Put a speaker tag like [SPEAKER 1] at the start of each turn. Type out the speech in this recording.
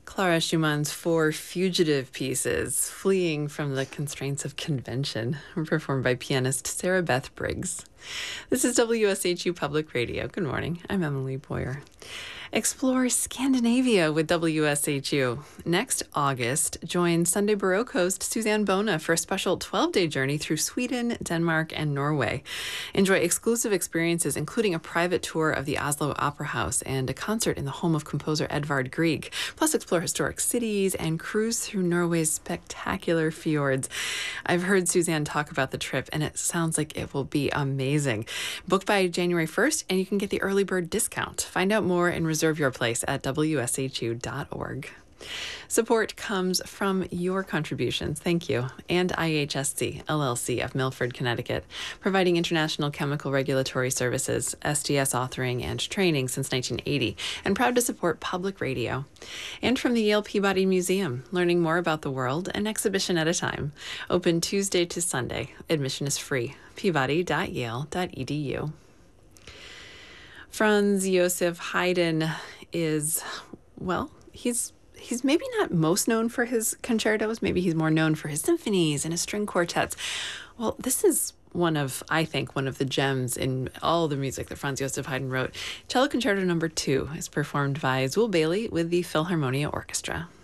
[SPEAKER 1] Clara Schumann's four fugitive pieces, fleeing from the constraints of convention, were performed by pianist Sarah Beth Briggs. This is WSHU Public Radio. Good morning. I'm Emily Boyer. Explore Scandinavia with WSHU. Next August, join Sunday Baroque host Suzanne Bona for a special 12-day journey through Sweden, Denmark, and Norway. Enjoy exclusive experiences, including a private tour of the Oslo Opera House and a concert in the home of composer Edvard Grieg. Plus, explore historic cities and cruise through Norway's spectacular fjords. I've heard Suzanne talk about the trip, and it sounds like it will be amazing. Book by January 1st, and you can get the early bird discount. Find out more and reserve your place at WSHU.org. Support comes from your contributions, thank you, and IHSC, LLC of Milford, Connecticut, providing international chemical regulatory services, SDS authoring and training since 1980, and proud to support public radio. And from the Yale Peabody Museum, learning more about the world, an exhibition at a time. Open Tuesday to Sunday. Admission is free. peabody.yale.edu. Franz Joseph Haydn is, well, he's maybe not most known for his concertos. Maybe he's more known for his symphonies and his string quartets. Well, this is I think, one of the gems in all the music that Franz Joseph Haydn wrote. Cello Concerto No. 2 is performed by Zuul Bailey with the Philharmonia Orchestra.